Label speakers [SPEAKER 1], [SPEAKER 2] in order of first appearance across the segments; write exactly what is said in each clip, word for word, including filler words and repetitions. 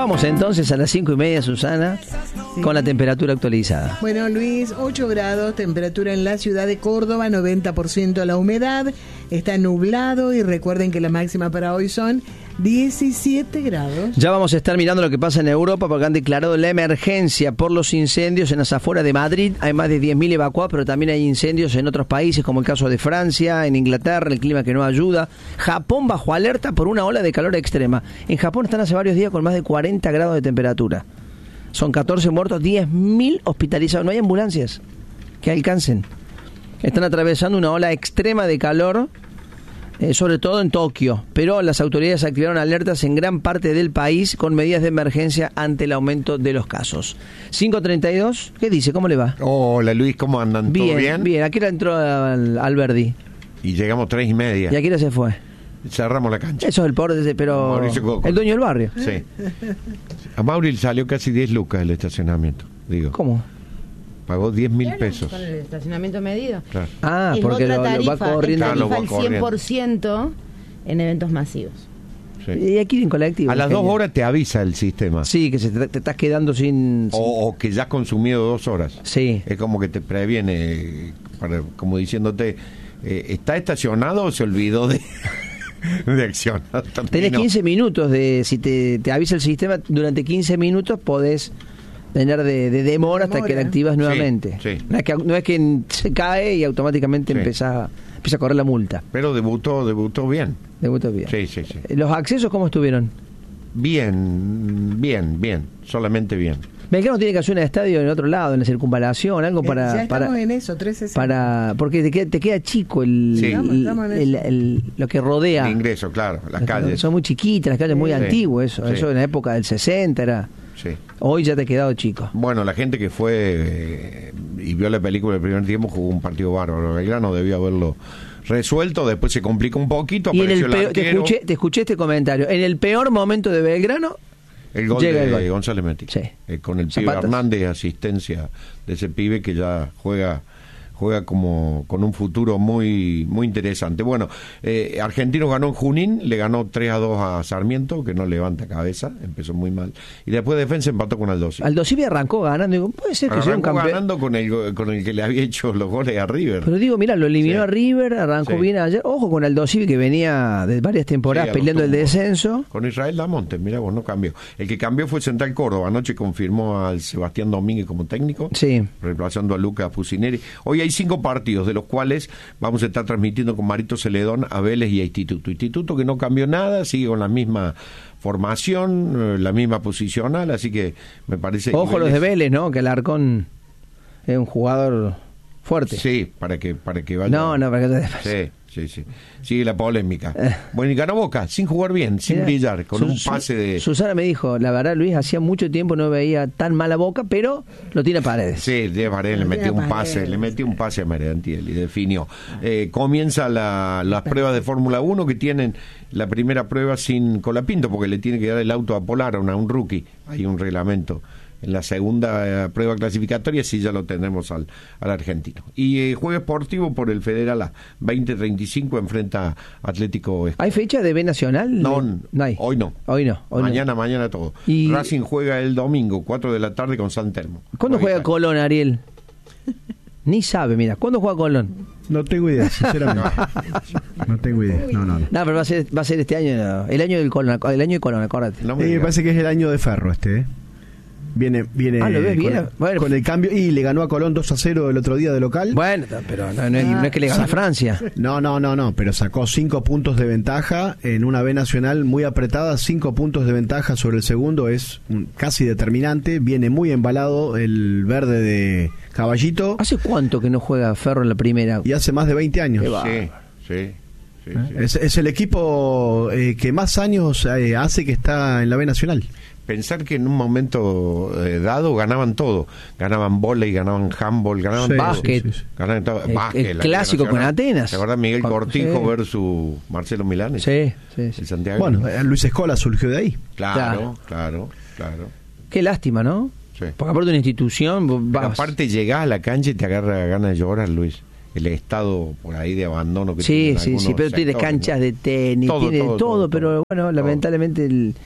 [SPEAKER 1] Vamos entonces a las cinco y media, Susana, sí, con la temperatura actualizada.
[SPEAKER 2] Bueno, Luis, ocho grados, temperatura en la ciudad de Córdoba, noventa por ciento la humedad, está nublado y recuerden que la máxima para hoy son diecisiete grados.
[SPEAKER 1] Ya vamos a estar mirando lo que pasa en Europa porque han declarado la emergencia por los incendios en las afueras de Madrid. Hay más de diez mil evacuados, pero también hay incendios en otros países, como el caso de Francia, en Inglaterra, el clima que no ayuda. Japón bajo alerta por una ola de calor extrema. En Japón están hace varios días con más de cuarenta grados de temperatura. Son catorce muertos, diez mil hospitalizados. No hay ambulancias que alcancen. Están atravesando una ola extrema de calor, Eh, sobre todo en Tokio, pero las autoridades activaron alertas en gran parte del país con medidas de emergencia ante el aumento de los casos. cinco treinta y dos, ¿qué dice? ¿Cómo le va?
[SPEAKER 3] Hola Luis, ¿cómo andan? ¿Todo
[SPEAKER 1] bien?
[SPEAKER 3] bien,
[SPEAKER 1] bien. Aquí entró al, Alberdi.
[SPEAKER 3] Y llegamos tres y media.
[SPEAKER 1] ¿Y aquí se fue?
[SPEAKER 3] Cerramos la cancha.
[SPEAKER 1] Eso es el pobre, pero el dueño del barrio.
[SPEAKER 3] Sí. A Mauri salió casi diez lucas el estacionamiento, digo.
[SPEAKER 1] ¿Cómo?
[SPEAKER 3] Pagó diez mil
[SPEAKER 4] claro,
[SPEAKER 3] pesos.
[SPEAKER 4] Con el estacionamiento medido.
[SPEAKER 3] Claro.
[SPEAKER 1] Ah,
[SPEAKER 4] es
[SPEAKER 1] porque
[SPEAKER 4] otra
[SPEAKER 1] lo,
[SPEAKER 4] tarifa,
[SPEAKER 1] lo va corriendo.
[SPEAKER 4] es tarifa
[SPEAKER 3] Claro,
[SPEAKER 4] al
[SPEAKER 3] va
[SPEAKER 4] cien por ciento en eventos masivos.
[SPEAKER 3] Sí.
[SPEAKER 1] Y aquí en colectivo.
[SPEAKER 3] A las
[SPEAKER 1] genio.
[SPEAKER 3] dos horas te avisa el sistema.
[SPEAKER 1] Sí, que se te, te estás quedando sin...
[SPEAKER 3] O, o que ya has consumido dos horas.
[SPEAKER 1] Sí.
[SPEAKER 3] Es como que te previene, para, como diciéndote, eh, ¿está estacionado o se olvidó de, de accionar?
[SPEAKER 1] Tenés
[SPEAKER 3] No.
[SPEAKER 1] quince minutos de... Si te, te avisa el sistema, durante quince minutos podés tener de, de demora hasta
[SPEAKER 2] Demora.
[SPEAKER 1] que la activas nuevamente.
[SPEAKER 3] Sí, sí.
[SPEAKER 1] No, es que, no es que se cae y automáticamente
[SPEAKER 3] Sí.
[SPEAKER 1] empieza, empieza a correr la multa.
[SPEAKER 3] Pero debutó, debutó bien.
[SPEAKER 1] Debutó bien.
[SPEAKER 3] Sí, sí, sí.
[SPEAKER 1] ¿Los accesos cómo estuvieron?
[SPEAKER 3] Bien, bien, bien. Solamente bien.
[SPEAKER 1] Belgrano tiene que hacer un estadio en otro lado, en la circunvalación, algo
[SPEAKER 2] Eh,
[SPEAKER 1] para...
[SPEAKER 2] ya estamos
[SPEAKER 1] para
[SPEAKER 2] en eso, trescientos sesenta.
[SPEAKER 1] para porque te queda, te queda chico el,
[SPEAKER 3] Sí.
[SPEAKER 1] el-
[SPEAKER 2] Estamos- estamos en
[SPEAKER 1] el-
[SPEAKER 2] eso.
[SPEAKER 1] el- lo que rodea.
[SPEAKER 3] El ingreso, claro, las
[SPEAKER 1] Las-
[SPEAKER 3] calles.
[SPEAKER 1] Son muy chiquitas, las calles muy
[SPEAKER 2] Sí.
[SPEAKER 1] antiguas, eso.
[SPEAKER 3] Sí.
[SPEAKER 1] Eso en la época del sesenta era...
[SPEAKER 3] Sí.
[SPEAKER 1] Hoy ya te ha quedado chico.
[SPEAKER 3] Bueno, la gente que fue eh, y vio la película el primer tiempo jugó un partido bárbaro. Belgrano debió haberlo resuelto, después se complica un poquito,
[SPEAKER 1] Y en
[SPEAKER 3] apareció
[SPEAKER 1] el
[SPEAKER 3] el
[SPEAKER 1] peor, te
[SPEAKER 3] arquero,
[SPEAKER 1] escuché, te escuché este comentario. En el peor momento de Belgrano,
[SPEAKER 3] el gol
[SPEAKER 1] llega
[SPEAKER 3] de
[SPEAKER 1] el gol.
[SPEAKER 3] González Metti.
[SPEAKER 1] Sí.
[SPEAKER 3] Eh, con el pibe
[SPEAKER 1] Zapatos.
[SPEAKER 3] Hernández, asistencia de ese pibe que ya juega juega como con un futuro muy muy interesante. Bueno, eh, Argentino ganó en Junín, le ganó tres a dos a Sarmiento, que no levanta cabeza, empezó muy mal. Y después Defensa empató con Aldo Civi.
[SPEAKER 1] Aldo Civi arrancó ganando. Digo, puede ser que sea un
[SPEAKER 3] Arrancó
[SPEAKER 1] campeón.
[SPEAKER 3] ganando con el, go- con el que le había hecho los goles a River.
[SPEAKER 1] Pero digo, mira, lo eliminó
[SPEAKER 3] Sí.
[SPEAKER 1] a River, arrancó
[SPEAKER 3] Sí.
[SPEAKER 1] bien ayer. Ojo con Aldo Civi, que venía de varias temporadas
[SPEAKER 3] Sí, a los
[SPEAKER 1] peleando el
[SPEAKER 3] tumbos.
[SPEAKER 1] descenso.
[SPEAKER 3] Con Israel Damonte, mira vos, no cambió. El que cambió fue Central Córdoba. Anoche confirmó al Sebastián Domínguez como técnico,
[SPEAKER 1] Sí.
[SPEAKER 3] reemplazando a Lucas Fusineri. Hoy hay cinco partidos, de los cuales vamos a estar transmitiendo con Marito Celedón a Vélez y a Instituto. Instituto que no cambió nada, sigue con la misma formación, eh, la misma posicional, así que me parece...
[SPEAKER 1] Ojo los de Vélez, ¿no? Que Alarcón es un jugador fuerte.
[SPEAKER 3] Sí, para que, para que vaya...
[SPEAKER 1] No, no, para que
[SPEAKER 3] Sí, sí, sí. Sigue la polémica. Bueno, y ganó Boca, sin jugar bien, sin
[SPEAKER 1] Mirá,
[SPEAKER 3] brillar, con
[SPEAKER 1] Su-
[SPEAKER 3] un
[SPEAKER 1] Su-
[SPEAKER 3] pase de...
[SPEAKER 1] Susana me dijo, la verdad, Luis, hacía mucho tiempo no veía tan mala Boca, pero lo tiene Paredes.
[SPEAKER 3] Sí, de Paredes le
[SPEAKER 2] No
[SPEAKER 3] metió
[SPEAKER 2] tiene
[SPEAKER 3] un pase,
[SPEAKER 2] Paredes.
[SPEAKER 3] le metió un pase a Merentiel y definió. Eh, comienza la, las pruebas de Fórmula uno que tienen la primera prueba sin Colapinto, porque le tiene que dar el auto a Polar, a una- a un rookie. Hay un reglamento. En la segunda eh, prueba clasificatoria sí ya lo tendremos al, al argentino. Y eh, juego esportivo por el Federal A, veinte treinta y cinco enfrenta a Atlético Escobar.
[SPEAKER 1] ¿Hay fecha de B Nacional?
[SPEAKER 3] No,
[SPEAKER 1] no hay.
[SPEAKER 3] hoy no.
[SPEAKER 1] Hoy no. Hoy no.
[SPEAKER 3] mañana, mañana todo.
[SPEAKER 1] Y-
[SPEAKER 3] Racing juega el domingo, cuatro de la tarde con San Telmo.
[SPEAKER 1] ¿Cuándo juega
[SPEAKER 3] Con
[SPEAKER 1] Colón, Ariel? Ni sabe, mira. ¿Cuándo juega Colón?
[SPEAKER 5] No tengo idea, sinceramente. No tengo idea. No, no, no.
[SPEAKER 1] No, pero va a ser, va a ser este año, no. el año del Colón, el año de Colón, acuérdate.
[SPEAKER 3] No me
[SPEAKER 5] Eh, me
[SPEAKER 3] digas.
[SPEAKER 5] parece que es el año de Ferro este, ¿eh? Viene, viene
[SPEAKER 1] Ah, ¿lo ves
[SPEAKER 5] con,
[SPEAKER 1] bien? Bueno.
[SPEAKER 5] con el cambio. Y le ganó a Colón dos a cero el otro día de local.
[SPEAKER 1] Bueno, pero no, no es, no es que le gana a Francia.
[SPEAKER 5] No, no, no, no, pero sacó cinco puntos de ventaja en una B Nacional muy apretada. Cinco puntos de ventaja sobre el segundo es un- casi determinante. Viene muy embalado el verde de Caballito
[SPEAKER 1] ¿Hace cuánto que no juega Ferro en la primera?
[SPEAKER 5] y hace más de veinte años.
[SPEAKER 1] Qué va.
[SPEAKER 3] Sí, sí, sí, sí.
[SPEAKER 5] Es, es el equipo eh, que más años eh, hace que está en la B Nacional.
[SPEAKER 3] Pensar que en un momento eh, dado ganaban todo. Ganaban vóley, ganaban handball, ganaban
[SPEAKER 5] Sí,
[SPEAKER 3] todo.
[SPEAKER 1] básquet.
[SPEAKER 5] sí, sí, sí.
[SPEAKER 3] Ganaban todo.
[SPEAKER 1] El-
[SPEAKER 3] Básquet,
[SPEAKER 1] el
[SPEAKER 3] la
[SPEAKER 1] clásico
[SPEAKER 3] Liga
[SPEAKER 1] con
[SPEAKER 3] Nacional.
[SPEAKER 1] Atenas.
[SPEAKER 3] ¿Te acuerdas Miguel
[SPEAKER 1] Con-
[SPEAKER 3] Cortijo
[SPEAKER 1] sí.
[SPEAKER 3] versus Marcelo Milán?
[SPEAKER 1] Sí, sí,
[SPEAKER 3] El
[SPEAKER 1] sí.
[SPEAKER 3] Santiago.
[SPEAKER 5] Bueno, eh, Luis Escola surgió de ahí.
[SPEAKER 3] claro, claro, claro.
[SPEAKER 1] Qué lástima, ¿no?
[SPEAKER 3] Sí.
[SPEAKER 1] Porque aparte de una institución, vos
[SPEAKER 3] Pero
[SPEAKER 1] vas-
[SPEAKER 3] aparte llegás a la cancha y te agarra ganas de llorar, Luis. El estado por ahí de abandono que
[SPEAKER 1] Sí,
[SPEAKER 3] tienen
[SPEAKER 1] sí, sí,
[SPEAKER 3] algunos
[SPEAKER 1] pero tiene
[SPEAKER 3] sectores,
[SPEAKER 1] canchas
[SPEAKER 3] ¿no?
[SPEAKER 1] de tenis,
[SPEAKER 3] Todo,
[SPEAKER 1] tiene
[SPEAKER 3] todo,
[SPEAKER 1] todo,
[SPEAKER 3] todo,
[SPEAKER 1] pero
[SPEAKER 3] todo.
[SPEAKER 1] bueno,
[SPEAKER 3] Todo.
[SPEAKER 1] lamentablemente el,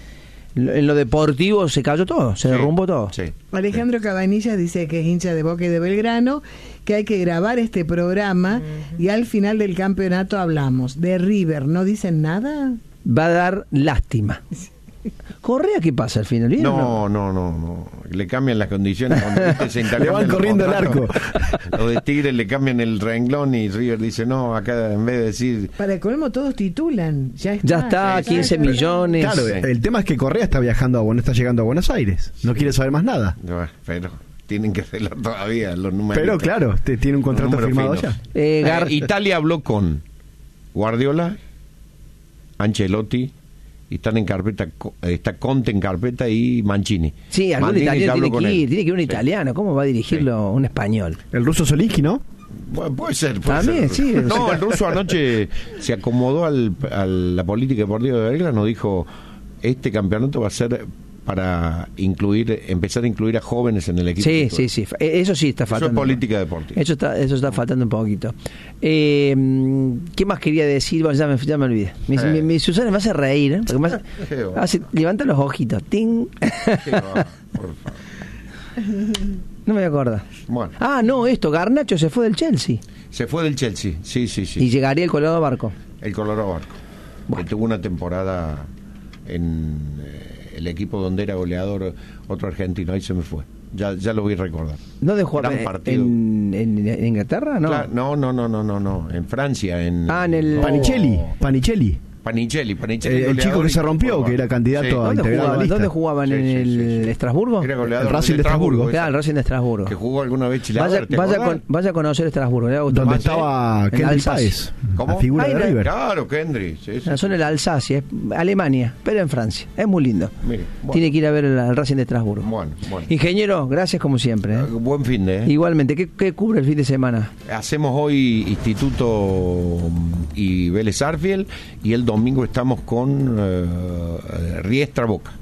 [SPEAKER 1] en lo deportivo se cayó todo, se
[SPEAKER 3] Sí,
[SPEAKER 1] derrumbó todo.
[SPEAKER 3] Sí.
[SPEAKER 2] Alejandro Cabanillas dice que es hincha de Boca y de Belgrano, que hay que grabar este programa y al final del campeonato hablamos. De River, ¿no dicen nada?
[SPEAKER 1] Va a dar lástima. Correa, ¿qué pasa al final? ¿Bien o
[SPEAKER 3] No, no, no, no. Le cambian las condiciones. Cuando viste, se
[SPEAKER 5] Le van
[SPEAKER 3] intercambian los
[SPEAKER 5] corriendo el
[SPEAKER 3] contratos. Los de Tigre le cambian el renglón y River dice, no, acá en vez de decir...
[SPEAKER 2] Para el colmo todos titulan. Ya está.
[SPEAKER 1] Ya está, quince millones.
[SPEAKER 5] Claro,
[SPEAKER 3] Sí.
[SPEAKER 5] el tema es que Correa está viajando a Buenos, está llegando a Buenos Aires. No quiere saber más nada.
[SPEAKER 3] Bueno, pero tienen que hacerlo todavía los números.
[SPEAKER 5] Pero claro, te- tiene un contrato firmado ya.
[SPEAKER 1] Eh, Gar-
[SPEAKER 3] Eh, Italia habló con Guardiola, Ancelotti, y están en carpeta, co- está Conte en carpeta y Mancini.
[SPEAKER 1] Sí, algún
[SPEAKER 3] Maldini ya
[SPEAKER 1] italiano
[SPEAKER 3] habló
[SPEAKER 1] tiene
[SPEAKER 3] con
[SPEAKER 1] que
[SPEAKER 3] él.
[SPEAKER 1] ir, tiene que ir un
[SPEAKER 3] Sí.
[SPEAKER 1] italiano. ¿Cómo va a dirigirlo un español?
[SPEAKER 5] El ruso Solinsky, ¿no?
[SPEAKER 3] Bueno, puede ser, puede
[SPEAKER 1] También,
[SPEAKER 3] ser.
[SPEAKER 1] sí.
[SPEAKER 3] No, el ruso anoche se acomodó al, a la política deportiva de Belgrano, dijo, este campeonato va a ser para incluir, empezar a incluir a jóvenes en el equipo.
[SPEAKER 1] Sí, sí, sí. Eh, Eso sí está
[SPEAKER 3] Eso es
[SPEAKER 1] faltando.
[SPEAKER 3] política deportiva.
[SPEAKER 1] Eso está, eso está faltando un poquito. Eh, ¿Qué más quería decir? Bueno, ya me, ya me olvidé. Mi,
[SPEAKER 3] Eh.
[SPEAKER 1] mi- mi Susana me hace reír, ¿eh? Porque me hace-
[SPEAKER 3] Qué va.
[SPEAKER 1] hace- levanta los ojitos. ¡Ting!
[SPEAKER 3] Qué va, por favor.
[SPEAKER 1] No me acuerdo.
[SPEAKER 3] Bueno,
[SPEAKER 1] Ah, no, esto. Garnacho se fue del Chelsea.
[SPEAKER 3] se fue del Chelsea, sí, sí, sí.
[SPEAKER 1] Y llegaría el Colorado Barco.
[SPEAKER 3] El Colorado Barco. Que tuvo una temporada en eh, el equipo donde era goleador otro argentino, ahí se me fue. Ya, ya lo voy a recordar.
[SPEAKER 1] ¿Dónde jugaba?
[SPEAKER 3] Gran partido.
[SPEAKER 1] ¿En, en, en Inglaterra? No.
[SPEAKER 3] Claro, no, no, no, no, no, no. En Francia, en
[SPEAKER 1] Ah, en el-
[SPEAKER 3] No.
[SPEAKER 5] Panicelli, Panicelli.
[SPEAKER 3] Panicelli, Panicelli.
[SPEAKER 5] Eh, el
[SPEAKER 3] goleador
[SPEAKER 5] chico que
[SPEAKER 3] y
[SPEAKER 5] se rompió,
[SPEAKER 3] goleador.
[SPEAKER 5] que era candidato
[SPEAKER 3] Sí.
[SPEAKER 5] a
[SPEAKER 1] ¿Dónde
[SPEAKER 5] integrar la
[SPEAKER 1] jugaban?
[SPEAKER 5] lista.
[SPEAKER 1] ¿Dónde jugaban?
[SPEAKER 3] Sí,
[SPEAKER 1] ¿En
[SPEAKER 3] sí,
[SPEAKER 1] el
[SPEAKER 3] sí, sí.
[SPEAKER 1] Estrasburgo?
[SPEAKER 3] Era goleador
[SPEAKER 5] El Racing
[SPEAKER 3] del
[SPEAKER 5] de Estrasburgo.
[SPEAKER 3] ese.
[SPEAKER 1] Claro, el Racing de Estrasburgo.
[SPEAKER 3] Que jugó alguna vez
[SPEAKER 1] Vaya,
[SPEAKER 3] Chilaver, ¿te
[SPEAKER 1] vaya,
[SPEAKER 3] acordás?
[SPEAKER 1] con- vaya a conocer Estrasburgo. ¿le gustó
[SPEAKER 5] Donde
[SPEAKER 1] más?
[SPEAKER 5] estaba
[SPEAKER 1] En
[SPEAKER 5] Kendry
[SPEAKER 1] Alsacia.
[SPEAKER 5] Páez,
[SPEAKER 3] ¿Cómo?
[SPEAKER 5] la figura
[SPEAKER 1] Ay,
[SPEAKER 5] de
[SPEAKER 1] no,
[SPEAKER 5] River.
[SPEAKER 3] Claro, Kendry. Sí, sí.
[SPEAKER 1] La zona de la Alsacia, es Alemania, pero en Francia. Es muy lindo.
[SPEAKER 3] Mire, bueno.
[SPEAKER 1] Tiene que ir a ver el, el Racing de Estrasburgo.
[SPEAKER 3] Bueno, bueno.
[SPEAKER 1] Ingeniero, gracias como siempre. ¿eh?
[SPEAKER 3] Buen fin de, ¿eh?
[SPEAKER 1] Igualmente, ¿qué, qué cubre el fin de semana?
[SPEAKER 3] Hacemos hoy Instituto y Vélez Arfiel y el domingo estamos con eh, Riestra Boca.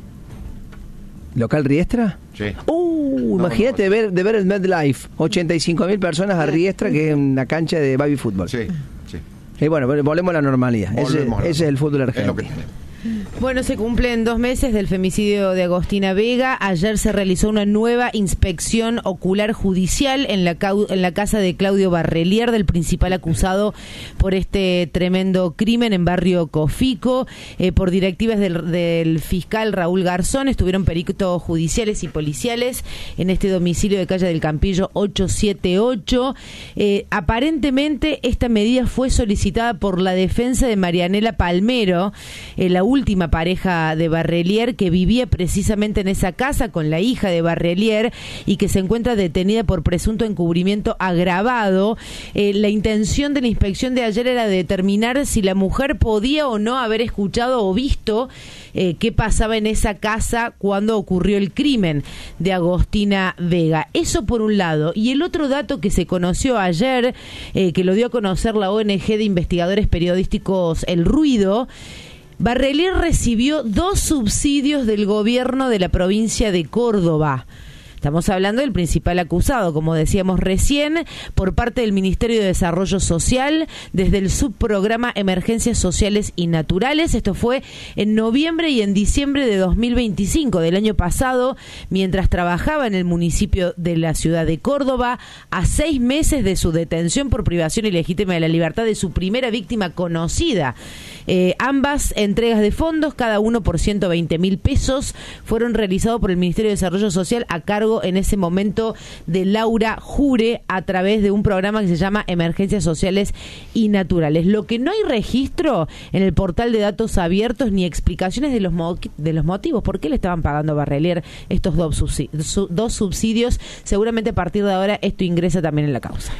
[SPEAKER 1] ¿Local Riestra?
[SPEAKER 3] Sí.
[SPEAKER 1] Uh,
[SPEAKER 3] No,
[SPEAKER 1] imagínate
[SPEAKER 3] no.
[SPEAKER 1] ver, de ver el MetLife. ochenta y cinco mil personas a Riestra, que es una cancha de baby fútbol.
[SPEAKER 3] Sí, sí.
[SPEAKER 1] Y bueno, volvemos a la normalidad. Ese,
[SPEAKER 3] Volvemos a la-
[SPEAKER 1] ese es el fútbol
[SPEAKER 3] Es lo
[SPEAKER 1] argentino.
[SPEAKER 3] que tenemos.
[SPEAKER 4] Bueno, se cumplen dos meses del femicidio de Agostina Vega. Ayer se realizó una nueva inspección ocular judicial en la, cau- en la casa de Claudio Barrelier, del principal acusado por este tremendo crimen en barrio Cofico. Eh, por directivas del, del fiscal Raúl Garzón, estuvieron peritos judiciales y policiales en este domicilio de calle del Campillo ochocientos setenta y ocho. Eh, aparentemente esta medida fue solicitada por la defensa de Marianela Palmero, eh, la última pareja de Barrelier, que vivía precisamente en esa casa con la hija de Barrelier y que se encuentra detenida por presunto encubrimiento agravado. Eh, la intención de la inspección de ayer era determinar si la mujer podía o no haber escuchado o visto eh, qué pasaba en esa casa cuando ocurrió el crimen de Agostina Vega. Eso por un lado. Y el otro dato que se conoció ayer, eh, que lo dio a conocer la O N G de investigadores periodísticos El Ruido, Barrelier recibió dos subsidios del gobierno de la provincia de Córdoba. Estamos hablando del principal acusado, como decíamos recién, por parte del Ministerio de Desarrollo Social, desde el subprograma Emergencias Sociales y Naturales. Esto fue en noviembre y en diciembre de dos mil veinticinco, del año pasado, mientras trabajaba en el municipio de la ciudad de Córdoba, a seis meses de su detención por privación ilegítima de la libertad de su primera víctima conocida. Eh, ambas entregas de fondos, cada uno por ciento veinte mil pesos, fueron realizados por el Ministerio de Desarrollo Social a cargo en ese momento de Laura Jure, a través de un programa que se llama Emergencias Sociales y Naturales. Lo que no hay registro en el portal de datos abiertos ni explicaciones de los, mo- de los motivos por qué le estaban pagando a Barrelier estos dos subsidios, su- dos subsidios. Seguramente a partir de ahora esto ingresa también en la causa.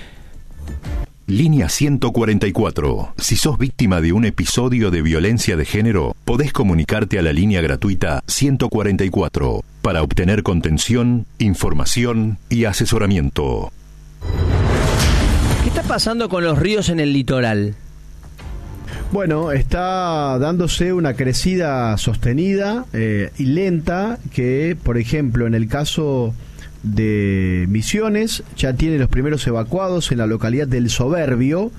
[SPEAKER 6] Línea ciento cuarenta y cuatro. Si sos víctima de un episodio de violencia de género, podés comunicarte a la línea gratuita ciento cuarenta y cuatro para obtener contención, información y asesoramiento.
[SPEAKER 1] ¿Qué está pasando con los ríos en el litoral?
[SPEAKER 5] Bueno, está dándose una crecida sostenida eh, y lenta que, por ejemplo, en el caso de Misiones ya tiene los primeros evacuados en la localidad del Soberbio.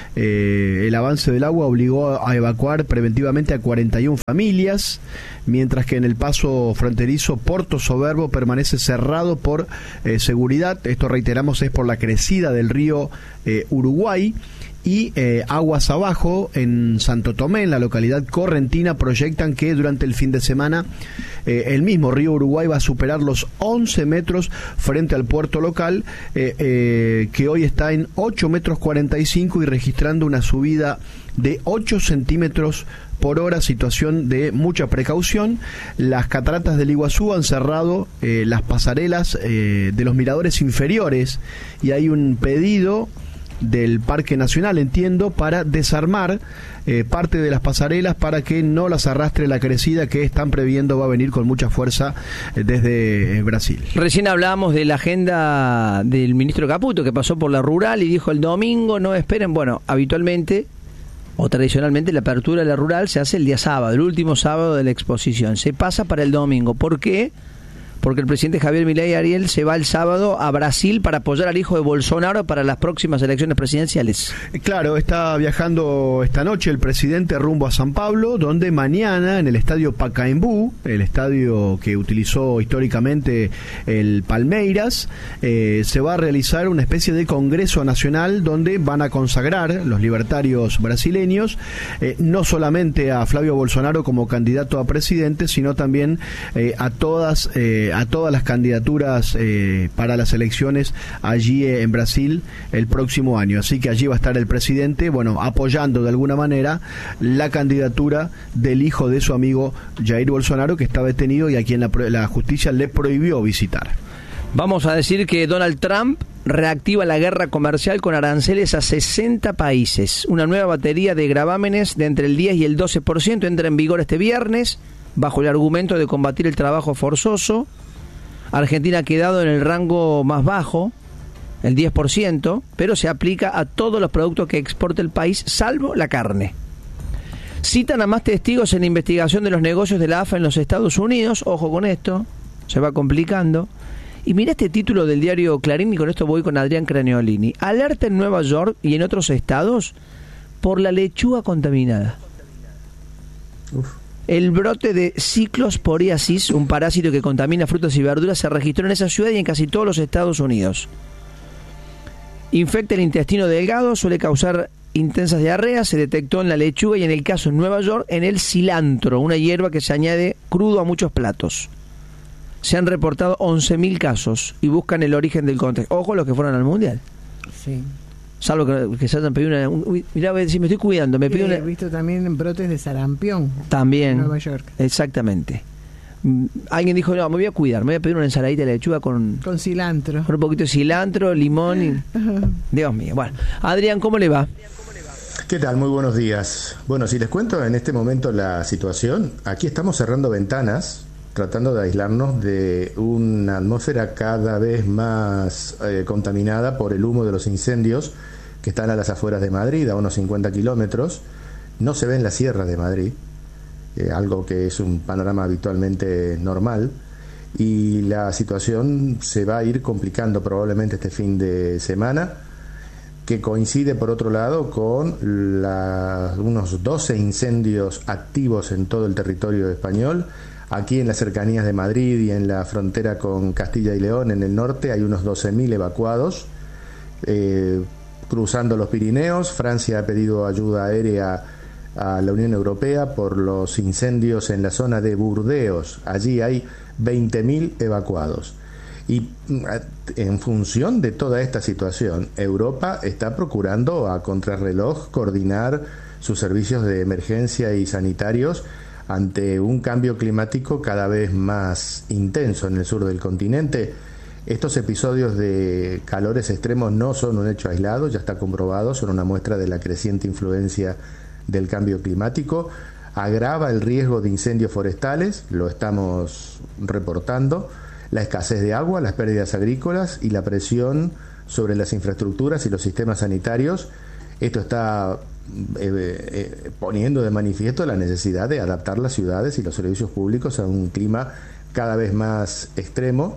[SPEAKER 5] Eh, el avance del agua obligó a evacuar preventivamente a cuarenta y una familias, mientras que en el paso fronterizo Porto Soberbo permanece cerrado por eh, seguridad. Esto, reiteramos, es por la crecida del río eh, Uruguay. Y eh, aguas abajo, en Santo Tomé, en la localidad correntina, proyectan que durante el fin de semana eh, el mismo río Uruguay va a superar los once metros frente al puerto local, eh, eh, que hoy está en ocho metros cuarenta y cinco y registrando una subida de ocho centímetros por hora, situación de mucha precaución. Las cataratas del Iguazú han cerrado eh, las pasarelas eh, de los miradores inferiores y hay un pedido del Parque Nacional, entiendo, para desarmar eh, parte de las pasarelas para que no las arrastre la crecida que están previendo va a venir con mucha fuerza eh, desde eh, Brasil.
[SPEAKER 1] Recién hablábamos de la agenda del ministro Caputo, que pasó por la rural y dijo el domingo no esperen. Bueno, habitualmente o tradicionalmente la apertura de la rural se hace el día sábado, el último sábado de la exposición. Se pasa para el domingo. ¿Por qué? Porque el presidente Javier Milei Ariel se va el sábado a Brasil para apoyar al hijo de Bolsonaro para las próximas elecciones presidenciales.
[SPEAKER 5] Claro, está viajando esta noche el presidente rumbo a San Pablo, donde mañana en el estadio Pacaembu, el estadio que utilizó históricamente el Palmeiras, eh, se va a realizar una especie de congreso nacional donde van a consagrar los libertarios brasileños eh, no solamente a Flavio Bolsonaro como candidato a presidente, sino también eh, a todas eh, a todas las candidaturas eh, para las elecciones allí en Brasil el próximo año. Así que allí va a estar el presidente, bueno, apoyando de alguna manera la candidatura del hijo de su amigo Jair Bolsonaro, que está detenido y a quien la, la justicia le prohibió visitar.
[SPEAKER 1] Vamos a decir que Donald Trump reactiva la guerra comercial con aranceles a sesenta países. Una nueva batería de gravámenes de entre el diez y el doce por ciento entra en vigor este viernes, bajo el argumento de combatir el trabajo forzoso. Argentina ha quedado en el rango más bajo, el diez por ciento, pero se aplica a todos los productos que exporta el país, salvo la carne. Citan a más testigos en la investigación de los negocios de la A F A en los Estados Unidos. Ojo con esto, se va complicando. Y mira este título del diario Clarín, y con esto voy con Adrián Craniolini. Alerta en Nueva York y en otros estados por la lechuga contaminada. Uf. El brote de ciclosporiasis, un parásito que contamina frutas y verduras, se registró en esa ciudad y en casi todos los Estados Unidos. Infecta el intestino delgado, suele causar intensas diarreas, se detectó en la lechuga y en el caso en Nueva York en el cilantro, una hierba que se añade crudo a muchos platos. Se han reportado once mil casos y buscan el origen del contexto. Ojo los que fueron al Mundial. Sí. Salvo que, que se hayan pedido una... Un, mirá, voy a decir, me estoy cuidando. Me pido una...
[SPEAKER 2] He visto también brotes de sarampión.
[SPEAKER 1] También.
[SPEAKER 2] En Nueva York.
[SPEAKER 1] Exactamente. Alguien dijo, no, me voy a cuidar, me voy a pedir una ensaladita de lechuga con...
[SPEAKER 2] Con cilantro.
[SPEAKER 1] Con un poquito de cilantro, limón y... Dios mío. Bueno, Adrián, ¿cómo le va?
[SPEAKER 7] ¿Qué tal? Muy buenos días. Bueno, si les cuento en este momento la situación, aquí estamos cerrando ventanas, tratando de aislarnos de una atmósfera cada vez más eh, contaminada por el humo de los incendios que están a las afueras de Madrid, a unos cincuenta kilómetros. No se ve en la sierra de Madrid, eh, algo que es un panorama habitualmente normal, y la situación se va a ir complicando probablemente este fin de semana, que coincide por otro lado con la, unos doce incendios activos en todo el territorio español. Aquí en las cercanías de Madrid y en la frontera con Castilla y León, en el norte, hay unos doce mil evacuados. Eh, cruzando los Pirineos, Francia ha pedido ayuda aérea a la Unión Europea por los incendios en la zona de Burdeos. Allí hay veinte mil evacuados. Y en función de toda esta situación, Europa está procurando a contrarreloj coordinar sus servicios de emergencia y sanitarios ante un cambio climático cada vez más intenso en el sur del continente. Estos episodios de calores extremos no son un hecho aislado, ya está comprobado, son una muestra de la creciente influencia del cambio climático. Agrava el riesgo de incendios forestales, lo estamos reportando, la escasez de agua, las pérdidas agrícolas y la presión sobre las infraestructuras y los sistemas sanitarios. Esto está eh, eh, poniendo de manifiesto la necesidad de adaptar las ciudades y los servicios públicos a un clima cada vez más extremo.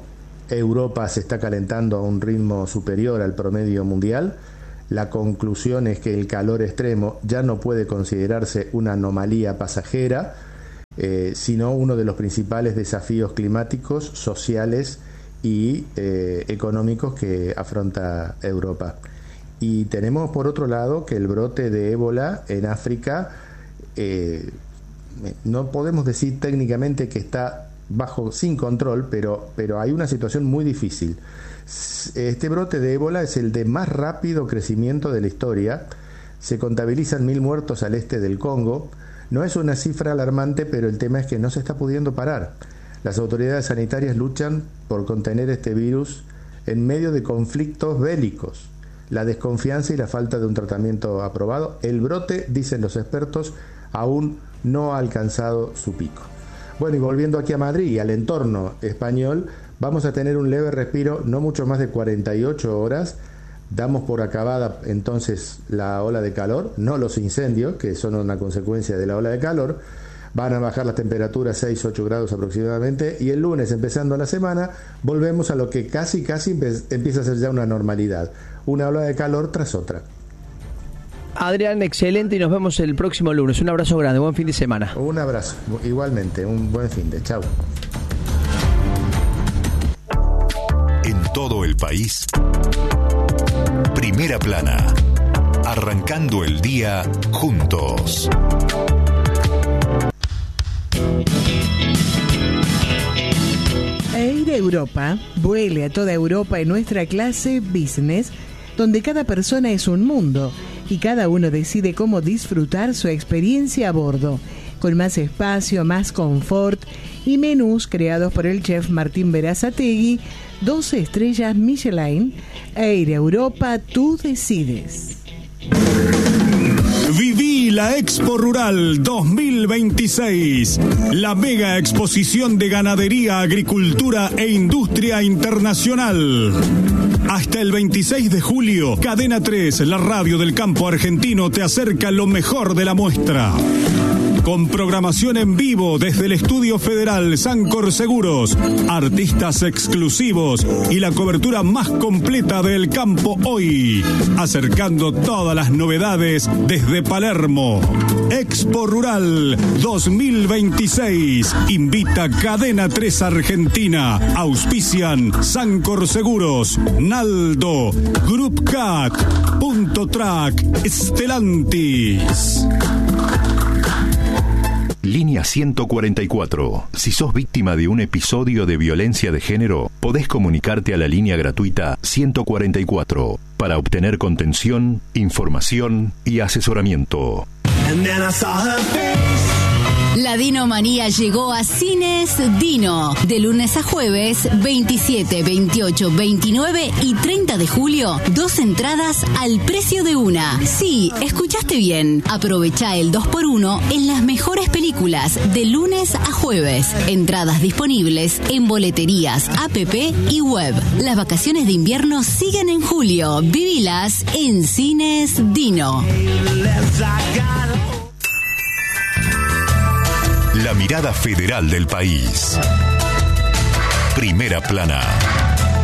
[SPEAKER 7] Europa se está calentando a un ritmo superior al promedio mundial. La conclusión es que el calor extremo ya no puede considerarse una anomalía pasajera, eh, sino uno de los principales desafíos climáticos, sociales y eh, económicos que afronta Europa. Y tenemos por otro lado que el brote de ébola en África, eh, no podemos decir técnicamente que está bajo sin control, pero, pero hay una situación muy difícil. Este brote de ébola es el de más rápido crecimiento de la historia. Se contabilizan mil muertos al este del Congo. No es una cifra alarmante, pero el tema es que no se está pudiendo parar. Las autoridades sanitarias luchan por contener este virus en medio de conflictos bélicos, la desconfianza y la falta de un tratamiento aprobado. El brote, dicen los expertos, aún no ha alcanzado su pico. Bueno, y volviendo aquí a Madrid y al entorno español, vamos a tener un leve respiro, no mucho más de cuarenta y ocho horas. Damos por acabada entonces la ola de calor, no los incendios, que son una consecuencia de la ola de calor. Van a bajar las temperaturas seis a ocho grados aproximadamente, y el lunes, empezando la semana, volvemos a lo que casi casi empieza a ser ya una normalidad, una ola de calor tras otra.
[SPEAKER 1] Adrián, excelente, y nos vemos el próximo lunes. Un abrazo grande, buen fin de semana.
[SPEAKER 7] Un abrazo, igualmente, un buen fin de, chao.
[SPEAKER 6] En todo el país, Primera Plana, arrancando el día juntos.
[SPEAKER 2] Air Europa vuele a toda Europa en nuestra clase Business, donde cada persona es un mundo y cada uno decide cómo disfrutar su experiencia a bordo, con más espacio, más confort y menús creados por el chef Martín Berazategui, doce estrellas Michelin. Air Europa, tú decides.
[SPEAKER 8] Viví la Expo Rural dos mil veintiséis, la mega exposición de ganadería, agricultura e industria internacional. Hasta el veintiséis de julio, Cadena tres, la radio del campo argentino, te acerca lo mejor de la muestra. Con programación en vivo desde el Estudio Federal Sancor Seguros, artistas exclusivos y la cobertura más completa del campo hoy, acercando todas las novedades desde Palermo. Expo Rural dos mil veintiséis, invita Cadena tres Argentina, auspician Sancor Seguros, Naldo, Group Cat, Punto Track, Stellantis.
[SPEAKER 6] Línea ciento cuarenta y cuatro. Si sos víctima de un episodio de violencia de género, podés comunicarte a la línea gratuita ciento cuarenta y cuatro para obtener contención, información y asesoramiento.
[SPEAKER 9] La Dinomanía llegó a Cines Dino. De lunes a jueves, veintisiete, veintiocho, veintinueve y treinta de julio, dos entradas al precio de una. Sí, escuchaste bien. Aprovecha el dos por uno en las mejores películas de lunes a jueves. Entradas disponibles en boleterías, app y web. Las vacaciones de invierno siguen en julio. Vivilas en Cines Dino.
[SPEAKER 6] La mirada federal del país. Primera Plana.